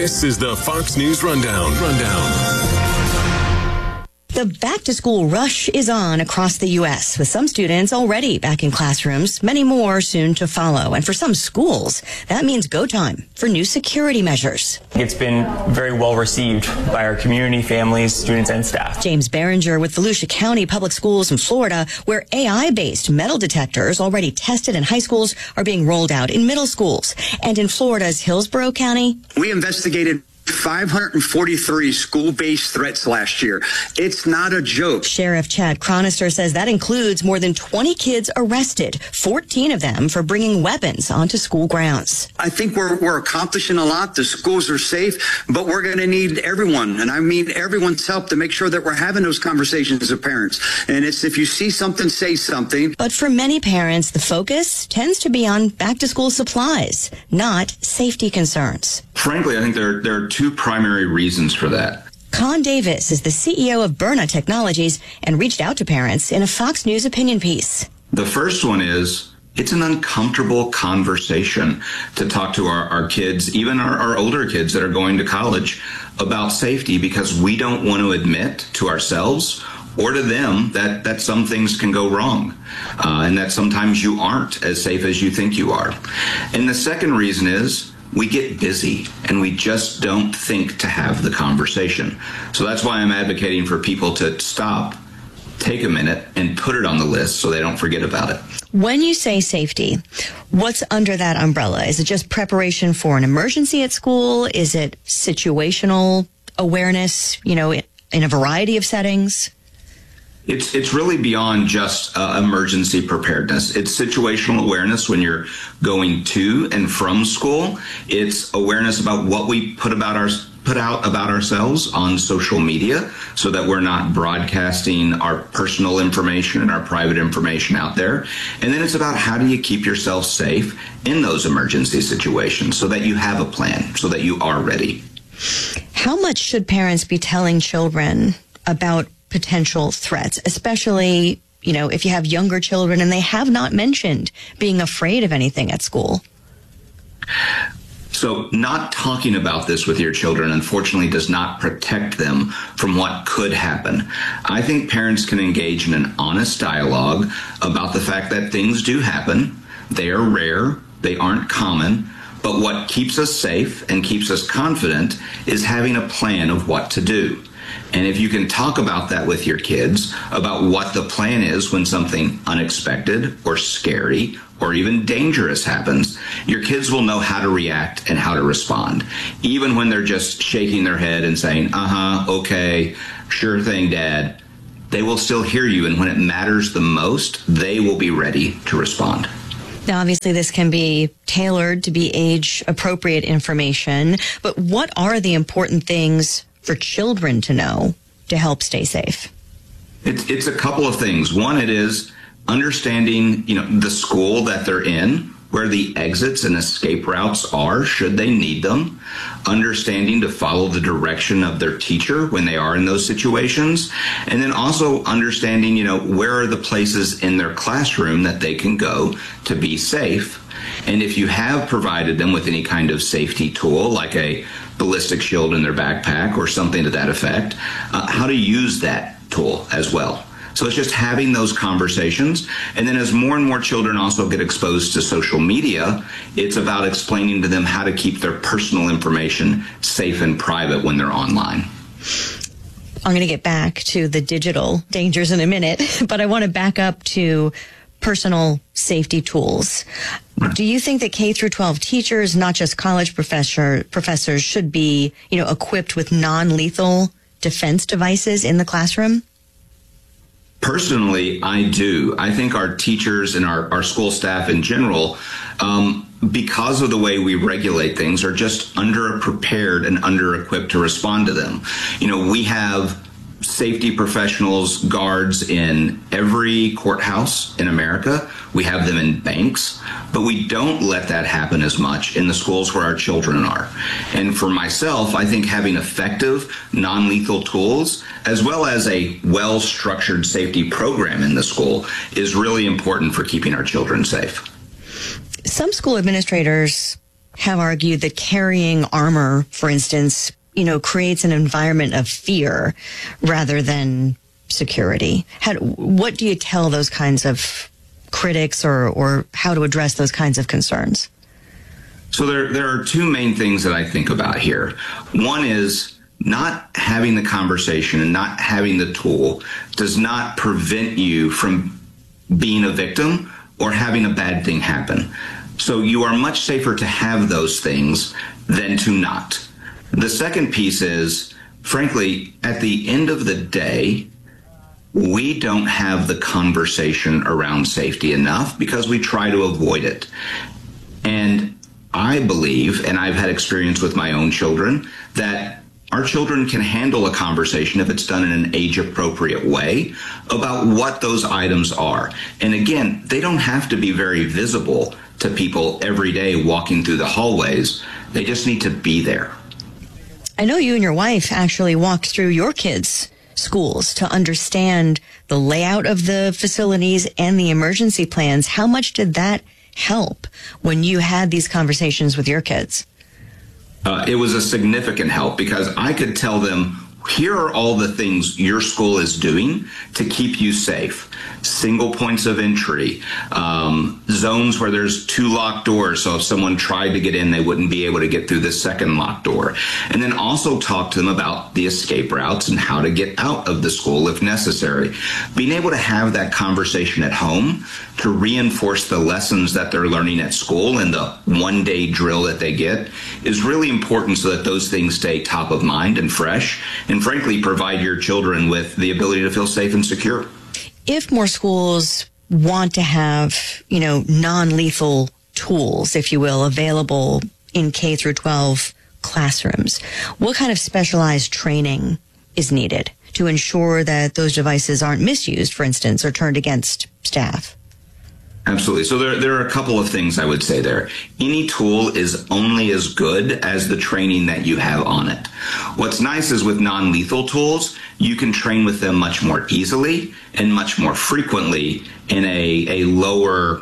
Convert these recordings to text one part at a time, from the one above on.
This is the Fox News Rundown. The back-to-school rush is on across the U.S., with some students already back in classrooms, many more soon to follow. And for some schools, that means go time for new security measures. It's been very well received by our community, families, students, and staff. James Berenger with Volusia County Public Schools in Florida, where AI-based metal detectors already tested in high schools are being rolled out in middle schools. And in Florida's Hillsborough County, we investigated 543 school-based threats last year. It's not a joke. Sheriff Chad Chronister says that includes more than 20 kids arrested, 14 of them for bringing weapons onto school grounds. I think we're accomplishing a lot. The schools are safe, but we're going to need everyone, and I mean everyone's help to make sure that we're having those conversations as parents. And it's if you see something, say something. But for many parents, the focus tends to be on back-to-school supplies, not safety concerns. Frankly, I think there are two primary reasons for that. Con Davis is the CEO of Byrna Technologies and reached out to parents in a Fox News opinion piece. The first one is it's an uncomfortable conversation to talk to our kids, even our older kids that are going to college, about safety, because we don't want to admit to ourselves or to them that some things can go wrong and that sometimes you aren't as safe as you think you are. And the second reason is we get busy and we just don't think to have the conversation. So that's why I'm advocating for people to stop, take a minute, and put it on the list so they don't forget about it. When you say safety, what's under that umbrella? Is it just preparation for an emergency at school? Is it situational awareness, in a variety of settings? It's really beyond just emergency preparedness. It's situational awareness when you're going to and from school. It's awareness about what we put out about ourselves on social media so that we're not broadcasting our personal information and our private information out there. And then it's about how do you keep yourself safe in those emergency situations so that you have a plan, so that you are ready. How much should parents be telling children about potential threats, especially, if you have younger children and they have not mentioned being afraid of anything at school? So not talking about this with your children, unfortunately, does not protect them from what could happen. I think parents can engage in an honest dialogue about the fact that things do happen. They are rare. They aren't common. But what keeps us safe and keeps us confident is having a plan of what to do. And if you can talk about that with your kids, about what the plan is when something unexpected or scary or even dangerous happens, your kids will know how to react and how to respond. Even when they're just shaking their head and saying, okay, sure thing, Dad, they will still hear you. And when it matters the most, they will be ready to respond. Now, obviously, this can be tailored to be age-appropriate information, but what are the important things for children to know to help stay safe? It's a couple of things. One, it is understanding, the school that they're in, where the exits and escape routes are, should they need them. Understanding to follow the direction of their teacher when they are in those situations. And then also understanding, where are the places in their classroom that they can go to be safe. And if you have provided them with any kind of safety tool, like a ballistic shield in their backpack or something to that effect, how to use that tool as well. So it's just having those conversations. And then as more and more children also get exposed to social media, it's about explaining to them how to keep their personal information safe and private when they're online. I'm going to get back to the digital dangers in a minute, but I want to back up to personal safety tools. Do you think that K through 12 teachers, not just college professors, should be, equipped with non-lethal defense devices in the classroom? Personally, I do. I think our teachers and our school staff in general, because of the way we regulate things, are just underprepared and under-equipped to respond to them. We have safety professionals, guards in every courthouse in America. We have them in banks, but we don't let that happen as much in the schools where our children are. And for myself, I think having effective, non-lethal tools, as well as a well-structured safety program in the school, is really important for keeping our children safe. Some school administrators have argued that carrying armor, for instance, creates an environment of fear rather than security. What do you tell those kinds of critics or how to address those kinds of concerns? So there are two main things that I think about here. One is not having the conversation and not having the tool does not prevent you from being a victim or having a bad thing happen. So you are much safer to have those things than to not. The second piece is, frankly, at the end of the day, we don't have the conversation around safety enough because we try to avoid it. And I believe, and I've had experience with my own children, that our children can handle a conversation if it's done in an age-appropriate way about what those items are. And again, they don't have to be very visible to people every day walking through the hallways. They just need to be there. I know you and your wife actually walked through your kids' schools to understand the layout of the facilities and the emergency plans. How much did that help when you had these conversations with your kids? It was a significant help because I could tell them, here are all the things your school is doing to keep you safe. Single points of entry, zones where there's two locked doors, so if someone tried to get in, they wouldn't be able to get through the second locked door. And then also talk to them about the escape routes and how to get out of the school if necessary. Being able to have that conversation at home to reinforce the lessons that they're learning at school and the one-day drill that they get is really important so that those things stay top of mind and fresh, and frankly provide your children with the ability to feel safe and secure. If more schools want to have, non-lethal tools, if you will, available in K through 12 classrooms, what kind of specialized training is needed to ensure that those devices aren't misused, for instance, or turned against staff? Absolutely. So there are a couple of things I would say there. Any tool is only as good as the training that you have on it. What's nice is with non-lethal tools, you can train with them much more easily and much more frequently in a lower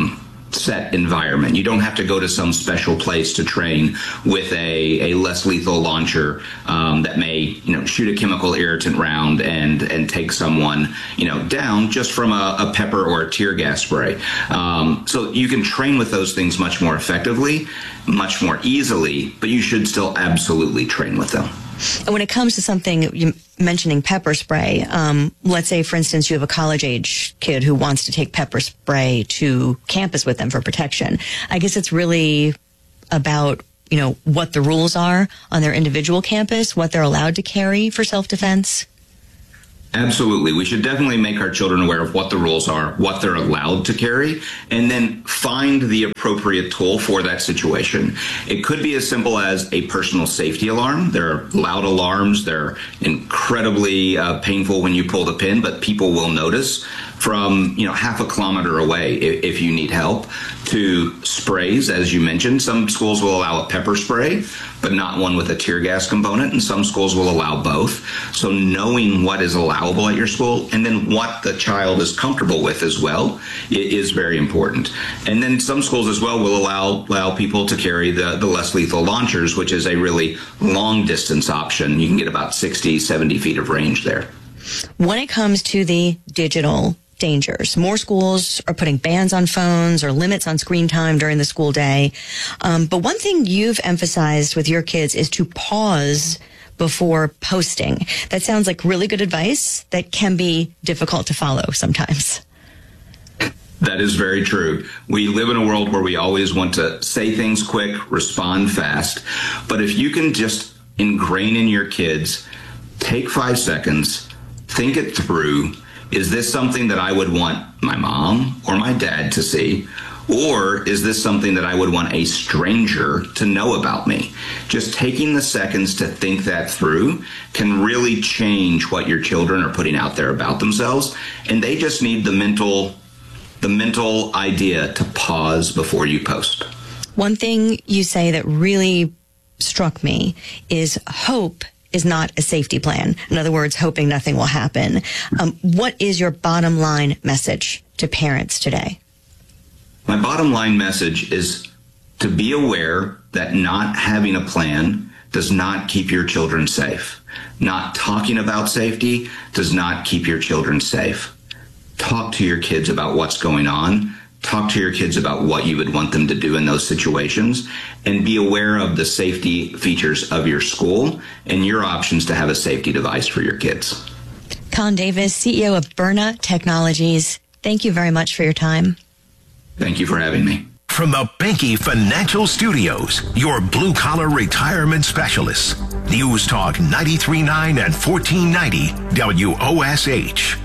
set environment. You don't have to go to some special place to train with a less lethal launcher that may shoot a chemical irritant round and take someone down just from a pepper or a tear gas spray. So you can train with those things much more effectively, much more easily, but you should still absolutely train with them. And when it comes to something, you mentioning pepper spray, let's say, for instance, you have a college-age kid who wants to take pepper spray to campus with them for protection. I guess it's really about, what the rules are on their individual campus, what they're allowed to carry for self-defense. Absolutely. We should definitely make our children aware of what the rules are, what they're allowed to carry, and then find the appropriate tool for that situation. It could be as simple as a personal safety alarm. There are loud alarms. They're incredibly painful when you pull the pin, but people will notice. From half a kilometer away if you need help, to sprays, as you mentioned. Some schools will allow a pepper spray, but not one with a tear gas component, and some schools will allow both. So knowing what is allowable at your school and then what the child is comfortable with as well is very important. And then some schools as well will allow people to carry the less lethal launchers, which is a really long distance option. You can get about 60, 70 feet of range there. When it comes to the digital dangers, more schools are putting bans on phones or limits on screen time during the school day. But one thing you've emphasized with your kids is to pause before posting. That sounds like really good advice that can be difficult to follow sometimes. That is very true. We live in a world where we always want to say things quick, respond fast. But if you can just ingrain in your kids, take 5 seconds, think it through. Is this something that I would want my mom or my dad to see? Or is this something that I would want a stranger to know about me? Just taking the seconds to think that through can really change what your children are putting out there about themselves. And they just need the mental idea to pause before you post. One thing you say that really struck me is hope is not a safety plan. In other words, hoping nothing will happen. What is your bottom line message to parents today? My bottom line message is to be aware that not having a plan does not keep your children safe. Not talking about safety does not keep your children safe. Talk to your kids about what's going on. Talk to your kids about what you would want them to do in those situations, and be aware of the safety features of your school and your options to have a safety device for your kids. Colin Davis, CEO of Byrna Technologies, thank you very much for your time. Thank you for having me. From the Binky Financial Studios, your blue-collar retirement specialists. News Talk 93.9 and 1490 WOSH.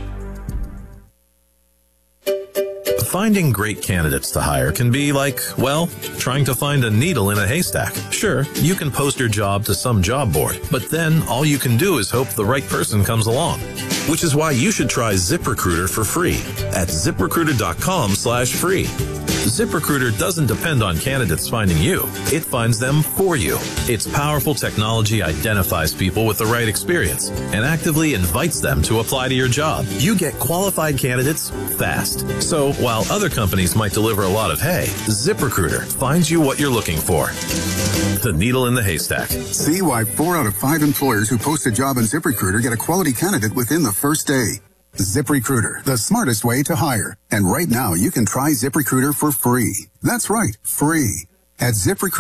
Finding great candidates to hire can be like, well, trying to find a needle in a haystack. Sure, you can post your job to some job board, but then all you can do is hope the right person comes along. Which is why you should try ZipRecruiter for free at ZipRecruiter.com/free. ZipRecruiter doesn't depend on candidates finding you. It finds them for you. Its powerful technology identifies people with the right experience and actively invites them to apply to your job. You get qualified candidates fast. So while other companies might deliver a lot of hay, ZipRecruiter finds you what you're looking for. The needle in the haystack. See why 4 out of 5 employers who post a job on ZipRecruiter get a quality candidate within the first day. ZipRecruiter, the smartest way to hire. And right now, you can try ZipRecruiter for free. That's right, free. At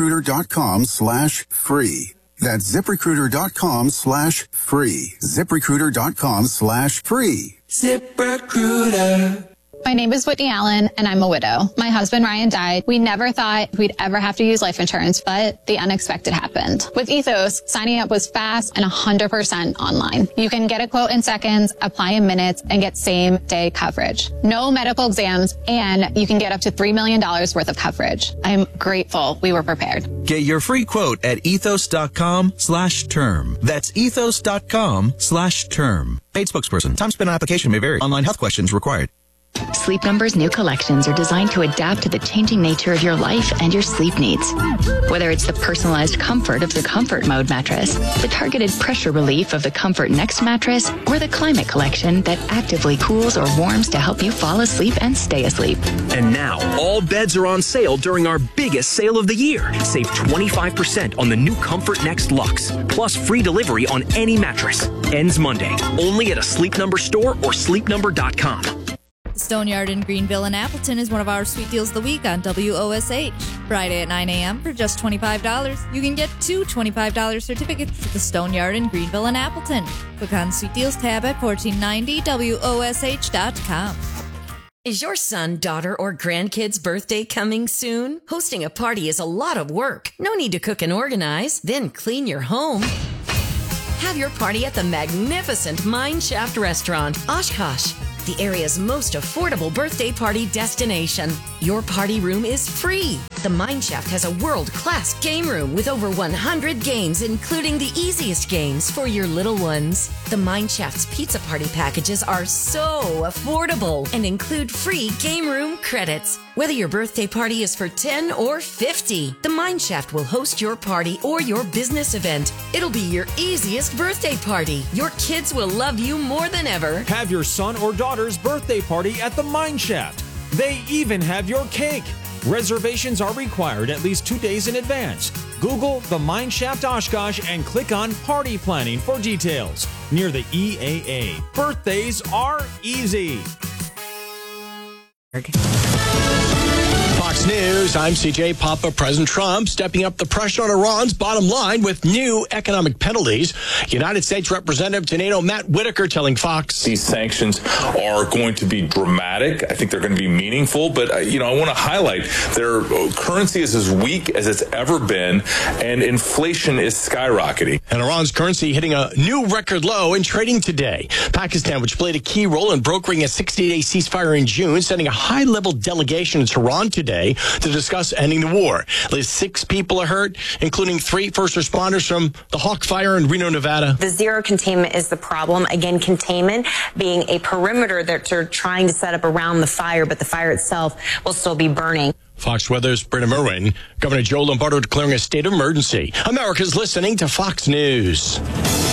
ZipRecruiter.com/free. That's ZipRecruiter.com/free. ZipRecruiter.com/free. ZipRecruiter. My name is Whitney Allen, and I'm a widow. My husband, Ryan, died. We never thought we'd ever have to use life insurance, but the unexpected happened. With Ethos, signing up was fast and 100% online. You can get a quote in seconds, apply in minutes, and get same-day coverage. No medical exams, and you can get up to $3 million worth of coverage. I'm grateful we were prepared. Get your free quote at ethos.com/term. That's ethos.com/term. Paid spokesperson. Time spent on application may vary. Online health questions required. Sleep Number's new collections are designed to adapt to the changing nature of your life and your sleep needs. Whether it's the personalized comfort of the Comfort Mode mattress, the targeted pressure relief of the Comfort Next mattress, or the Climate Collection that actively cools or warms to help you fall asleep and stay asleep. And now, all beds are on sale during our biggest sale of the year. Save 25% on the new Comfort Next Luxe, plus free delivery on any mattress. Ends Monday, only at a Sleep Number store or sleepnumber.com. The Stoneyard in Greenville and Appleton is one of our sweet deals of the week on WOSH. Friday at 9 a.m. for just $25. You can get 2 $25 certificates to the Stoneyard in Greenville and Appleton. Click on Sweet Deals tab at 1490WOSH.com. Is your son, daughter, or grandkid's birthday coming soon? Hosting a party is a lot of work. No need to cook and organize, then clean your home. Have your party at the magnificent Mineshaft Restaurant, Oshkosh, the area's most affordable birthday party destination. Your party room is free. The Mineshaft has a world-class game room with over 100 games, including the easiest games for your little ones. The Mineshaft's pizza party packages are so affordable and include free game room credits. Whether your birthday party is for 10 or 50, the Mineshaft will host your party or your business event. It'll be your easiest birthday party. Your kids will love you more than ever. Have your son or daughter's birthday party at the Mineshaft. They even have your cake. Reservations are required at least 2 days in advance. Google the Mineshaft Oshkosh and click on Party Planning for details. Near the EAA. Birthdays are easy. Fox News, I'm CJ Papa. President Trump stepping up the pressure on Iran's bottom line with new economic penalties. United States Representative to NATO Matt Whitaker telling Fox. These sanctions are going to be dramatic. I think they're going to be meaningful. But, I want to highlight their currency is as weak as it's ever been, and inflation is skyrocketing. And Iran's currency hitting a new record low in trading today. Pakistan, which played a key role in brokering a 60-day ceasefire in June, sending a high-level delegation to Tehran today to discuss ending the war. At least 6 people are hurt, including 3 first responders from the Hawk Fire in Reno, Nevada. The zero containment is the problem. Again, containment being a perimeter that they're trying to set up around the fire, but the fire itself will still be burning. Fox Weather's Britta Merwin. Governor Joe Lombardo declaring a state of emergency. America's listening to Fox News.